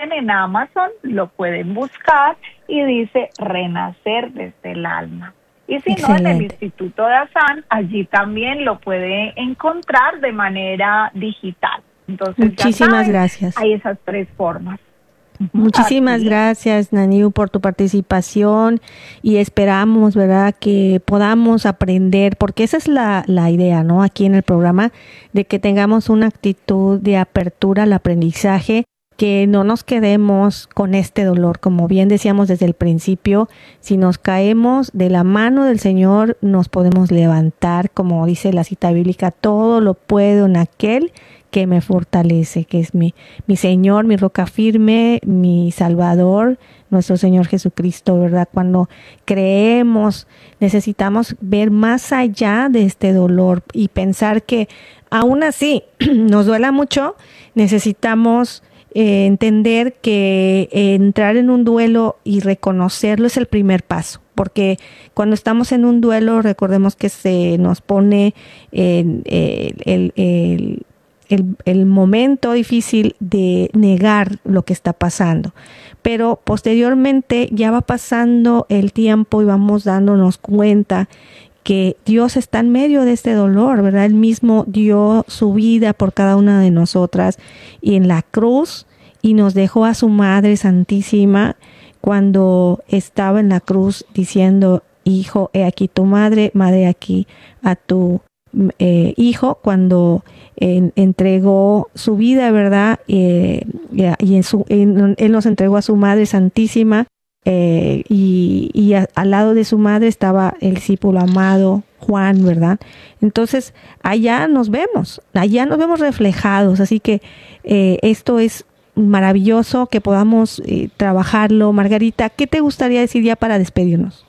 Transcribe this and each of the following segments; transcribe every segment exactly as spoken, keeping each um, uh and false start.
también en Amazon lo pueden buscar y dice Renacer desde el alma. Y si Excelente. no, en el Instituto de Azán, allí también lo puede encontrar de manera digital. Entonces, muchísimas ya saben, gracias. hay esas tres formas. Muchísimas Así. gracias, Naniu, por tu participación y esperamos, ¿verdad?, que podamos aprender, porque esa es la, la idea, ¿no?, aquí en el programa, de que tengamos una actitud de apertura al aprendizaje, que no nos quedemos con este dolor. Como bien decíamos desde el principio, si nos caemos de la mano del Señor, nos podemos levantar, como dice la cita bíblica, todo lo puedo en aquel que me fortalece, que es mi, mi Señor, mi roca firme, mi Salvador, nuestro Señor Jesucristo, ¿verdad? Cuando creemos, necesitamos ver más allá de este dolor y pensar que aún así nos duela mucho, necesitamos eh, entender que eh, entrar en un duelo y reconocerlo es el primer paso. Porque cuando estamos en un duelo, recordemos que se nos pone en el, el, el El, el momento difícil de negar lo que está pasando, pero posteriormente ya va pasando el tiempo y vamos dándonos cuenta que Dios está en medio de este dolor, ¿verdad? Él mismo dio su vida por cada una de nosotras y en la cruz, y nos dejó a su Madre Santísima cuando estaba en la cruz diciendo: hijo, he aquí tu madre, madre, aquí a tu Eh, hijo, cuando eh, entregó su vida, ¿verdad? Eh, y en su, en, él nos entregó a su Madre Santísima, eh, y, y a, al lado de su madre estaba el discípulo amado Juan, ¿verdad? Entonces allá nos vemos, allá nos vemos reflejados, así que eh, esto es maravilloso que podamos eh, trabajarlo. Margarita, ¿qué te gustaría decir ya para despedirnos?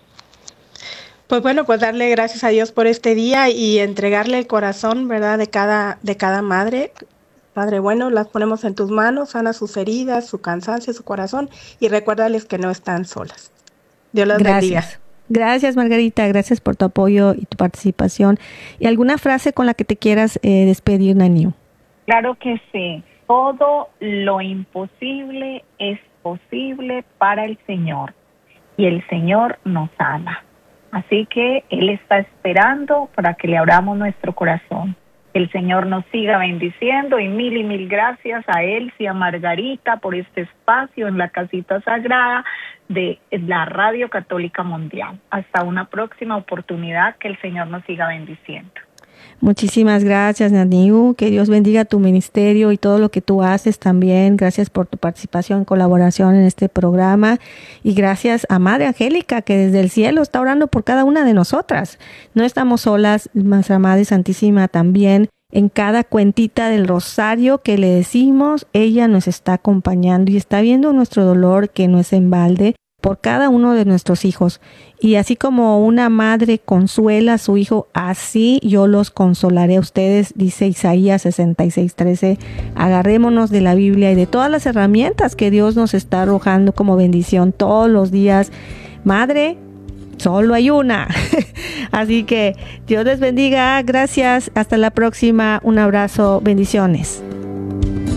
Pues bueno, pues darle gracias a Dios por este día y entregarle el corazón, ¿verdad?, de cada, de cada madre. Padre bueno, las ponemos en tus manos, sana sus heridas, su cansancio, su corazón, y recuérdales que no están solas. Dios las bendiga. Gracias. Gracias, Margarita, gracias por tu apoyo y tu participación. ¿Y alguna frase con la que te quieras eh, despedir, Naniu? Claro que sí. Todo lo imposible es posible para el Señor, y el Señor nos ama. Así que Él está esperando para que le abramos nuestro corazón. El Señor nos siga bendiciendo y mil y mil gracias a Él y a Margarita por este espacio en la casita sagrada de la Radio Católica Mundial. Hasta una próxima oportunidad, que el Señor nos siga bendiciendo. Muchísimas gracias, Naniu. Que Dios bendiga tu ministerio y todo lo que tú haces también. Gracias por tu participación, colaboración en este programa. Y gracias a Madre Angélica, que desde el cielo está orando por cada una de nosotras. No estamos solas, nuestra Madre Santísima también. En cada cuentita del rosario que le decimos, ella nos está acompañando y está viendo nuestro dolor, que no es en balde, por cada uno de nuestros hijos. Y así como una madre consuela a su hijo, así yo los consolaré a ustedes, dice Isaías sesenta y seis trece. Agarrémonos de la Biblia y de todas las herramientas que Dios nos está arrojando como bendición todos los días. Madre, solo hay una. Así que Dios les bendiga. Gracias. Hasta la próxima. Un abrazo. Bendiciones.